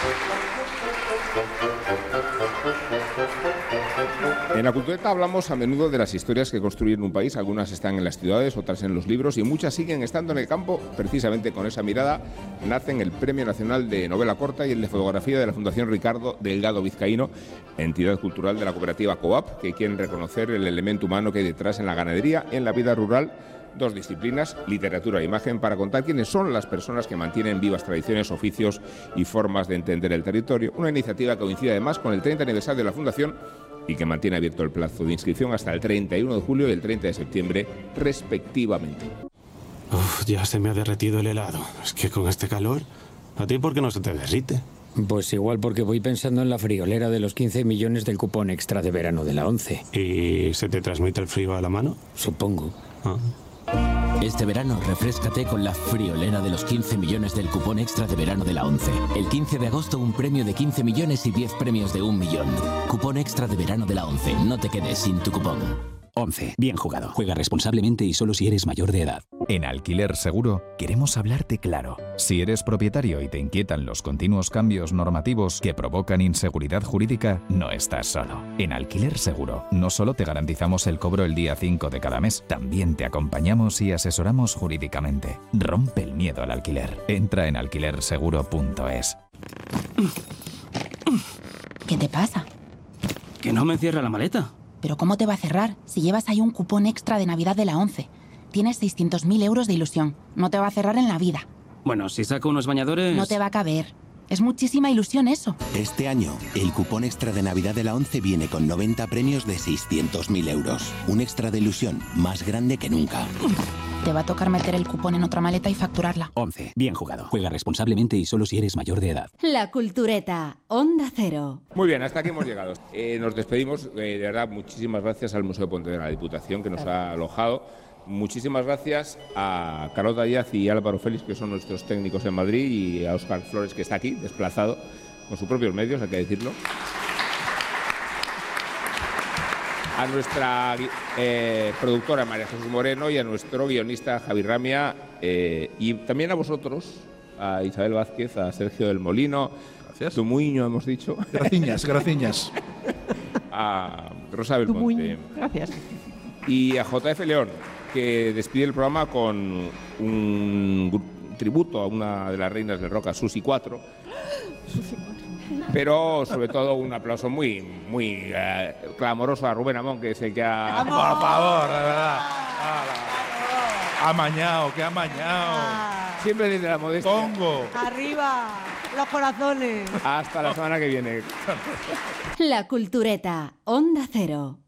En La Cultureta hablamos a menudo de las historias que construyen un país. Algunas están en las ciudades, otras en los libros y muchas siguen estando en el campo. Precisamente con esa mirada nacen el Premio Nacional de Novela Corta y el de Fotografía de la Fundación Ricardo Delgado Vizcaíno, entidad cultural de la cooperativa Coap, que quieren reconocer el elemento humano que hay detrás en la ganadería, en la vida rural. Dos disciplinas, literatura e imagen, para contar quiénes son las personas que mantienen vivas tradiciones, oficios y formas de entender el territorio. Una iniciativa que coincide además con el 30 aniversario de la Fundación y que mantiene abierto el plazo de inscripción hasta el 31 de julio y el 30 de septiembre, respectivamente. Uf, ya se me ha derretido el helado. Es que con este calor, ¿a ti por qué no se te derrite? Pues igual porque voy pensando en la friolera de los 15 millones del cupón extra de verano de la 11. ¿Y se te transmite el frío a la mano? Supongo. Ah. Este verano, refréscate con la friolera de los 15 millones del cupón extra de verano de la 11. El 15 de agosto, un premio de 15 millones y 10 premios de 1 millón. Cupón extra de verano de la 11. No te quedes sin tu cupón. 11. Bien jugado. Juega responsablemente y solo si eres mayor de edad. En Alquiler Seguro queremos hablarte claro. Si eres propietario y te inquietan los continuos cambios normativos que provocan inseguridad jurídica, no estás solo. En Alquiler Seguro no solo te garantizamos el cobro el día 5 de cada mes, también te acompañamos y asesoramos jurídicamente. Rompe el miedo al alquiler. Entra en alquilerseguro.es. ¿Qué te pasa? Que no me cierra la maleta. ¿Pero cómo te va a cerrar si llevas ahí un cupón extra de Navidad de la 11? Tienes 600.000 euros de ilusión. No te va a cerrar en la vida. Bueno, si saco unos bañadores... No te va a caber. Es muchísima ilusión eso. Este año, el cupón extra de Navidad de la 11 viene con 90 premios de 600.000 euros. Un extra de ilusión más grande que nunca. Te va a tocar meter el cupón en otra maleta y facturarla. 11. Bien jugado. Juega responsablemente y solo si eres mayor de edad. La Cultureta, Onda Cero. Muy bien, hasta aquí hemos llegado. Nos despedimos. De verdad, muchísimas gracias al Museo de Pontevedra, la Diputación, que nos ha alojado. Muchísimas gracias a Carlota Díaz y Álvaro Félix, que son nuestros técnicos en Madrid, y a Óscar Flores, que está aquí, desplazado, con sus propios medios, hay que decirlo. A nuestra productora María Jesús Moreno y a nuestro guionista Javi Ramia, y también a vosotros, a Isabel Vázquez, a Sergio del Molino, gracias. Tumuiño hemos dicho. Graciñas. A Rosa Belmonte. Gracias. Y a JF León, que despide el programa con un tributo a una de las reinas del rock, a Susi 4. Pero sobre todo un aplauso muy clamoroso a Rubén Amón, que es el que ha... Por favor, de verdad. Amañado, que amañado. Siempre desde la modestia. Pongo. Arriba, los corazones. Hasta la semana que viene. La Cultureta, Onda Cero.